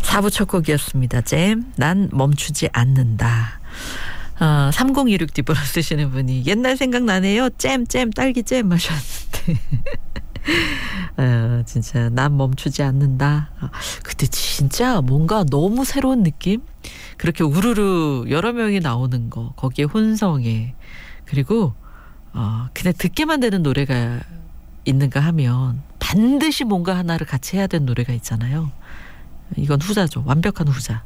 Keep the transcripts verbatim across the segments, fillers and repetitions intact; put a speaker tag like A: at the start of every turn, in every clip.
A: 사 부 첫 곡이었습니다. 잼, 난 멈추지 않는다. 어, 삼공이육 뒷번호 쓰시는 분이 옛날 생각나네요. 잼, 잼, 딸기잼 하셨는데. 어, 진짜 난 멈추지 않는다. 어, 그때 진짜 뭔가 너무 새로운 느낌? 그렇게 우르르 여러 명이 나오는 거, 거기에 혼성에, 그리고 어, 그냥 듣게만 되는 노래가 있는가 하면 반드시 뭔가 하나를 같이 해야 되는 노래가 있잖아요. 이건 후자죠. 완벽한 후자.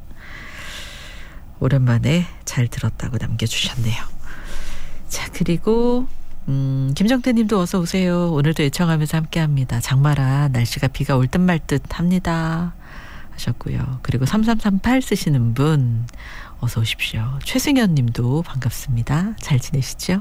A: 오랜만에 잘 들었다고 남겨주셨네요. 자, 그리고 음, 김정태 님도 어서 오세요. 오늘도 애청하면서 함께합니다. 장마라 날씨가 비가 올 듯 말 듯 합니다 하셨고요. 그리고 삼삼삼팔 쓰시는 분 어서 오십시오. 최승현 님도 반갑습니다. 잘 지내시죠?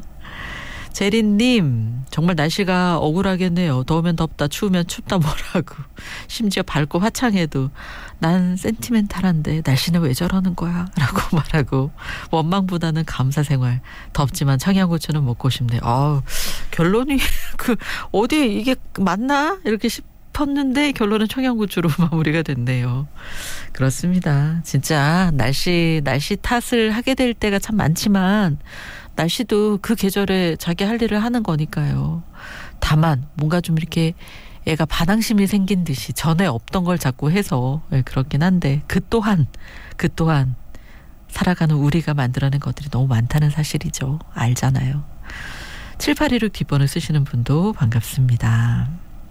A: 제린님 정말 날씨가 억울하겠네요. 더우면 덥다, 추우면 춥다 뭐라고. 심지어 밝고 화창해도 난 센티멘탈한데 날씨는 왜 저러는 거야 라고 말하고, 원망보다는 감사생활, 덥지만 청양고추는 먹고 싶네. 아우, 결론이 그 어디에 이게 맞나 이렇게 싶었는데 결론은 청양고추로 마무리가 됐네요. 그렇습니다. 진짜 날씨 날씨 탓을 하게 될 때가 참 많지만 날씨도 그 계절에 자기 할 일을 하는 거니까요. 다만 뭔가 좀 이렇게 애가 반항심이 생긴 듯이 전에 없던 걸 자꾸 해서 그렇긴 한데, 그 또한 그 또한 살아가는 우리가 만들어낸 것들이 너무 많다는 사실이죠. 알잖아요. 칠팔일육 뒷번호 쓰시는 분도 반갑습니다.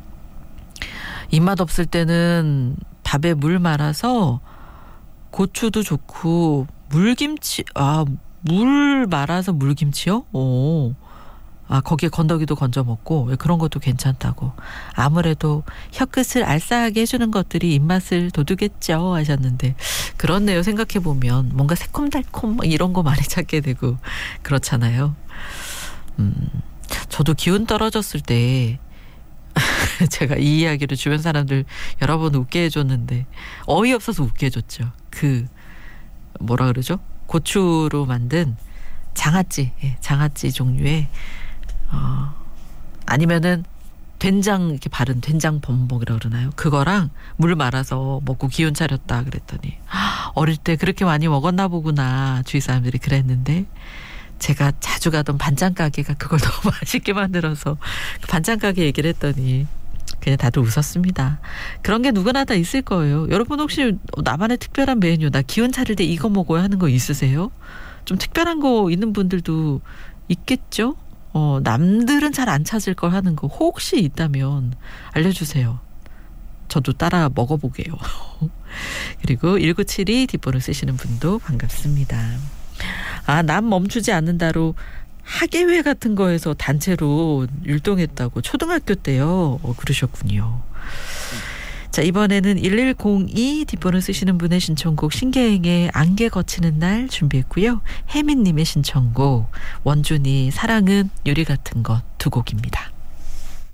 A: 입맛 없을 때는 밥에 물 말아서 고추도 좋고 물김치, 아 물 말아서 물김치요? 오. 아, 거기에 건더기도 건져 먹고 그런 것도 괜찮다고. 아무래도 혀끝을 알싸하게 해주는 것들이 입맛을 돋우겠죠 하셨는데, 그렇네요. 생각해보면 뭔가 새콤달콤 이런 거 많이 찾게 되고 그렇잖아요. 음, 저도 기운 떨어졌을 때 제가 이 이야기를 주변 사람들 여러 번 웃게 해줬는데 어이없어서 웃게 해줬죠. 그 뭐라 그러죠? 고추로 만든 장아찌, 예, 장아찌 종류의 어, 아니면은 된장 이렇게 바른 된장 범벅이라고 그러나요? 그거랑 물 말아서 먹고 기운 차렸다 그랬더니 어릴 때 그렇게 많이 먹었나 보구나 주위 사람들이 그랬는데, 제가 자주 가던 반찬 가게가 그걸 너무 맛있게 만들어서 그 반찬 가게 얘기를 했더니 그냥 다들 웃었습니다. 그런 게 누구나 다 있을 거예요. 여러분 혹시 나만의 특별한 메뉴, 나 기운 차릴 때 이거 먹어야 하는 거 있으세요? 좀 특별한 거 있는 분들도 있겠죠? 어, 남들은 잘 안 찾을 걸 하는 거 혹시 있다면 알려주세요. 저도 따라 먹어보게요. 그리고 일구칠이 뒷번호 쓰시는 분도 반갑습니다. 아, 남 멈추지 않는다로 학예회 같은 거에서 단체로 율동했다고 초등학교 때요. 어, 그러셨군요. 자, 이번에는 일일공이 뒷번호 쓰시는 분의 신청곡 신계행의 안개 거치는 날 준비했고요. 혜민님의 신청곡 원준이 사랑은 유리 같은 것 두 곡입니다.